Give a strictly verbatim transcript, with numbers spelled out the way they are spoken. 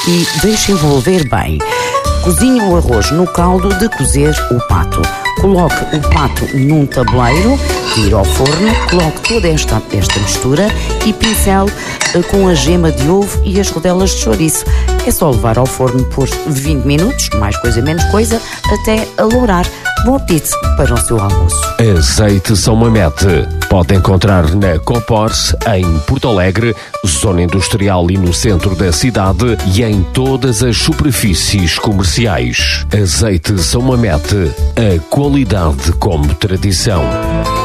e deixe envolver bem. Cozinhe o arroz no caldo de cozer o pato. Coloque o pato num tabuleiro, tire ao forno, coloque toda esta, esta mistura e pincele com a gema de ovo e as rodelas de chouriço. É só levar ao forno por vinte minutos, mais coisa menos coisa, até alourar. Bom apetite para o seu almoço. Azeite São Mamete. Pode encontrar na Copors, em Porto Alegre, zona industrial e no centro da cidade e em todas as superfícies comerciais. Azeite São Mamete. A qualidade como tradição.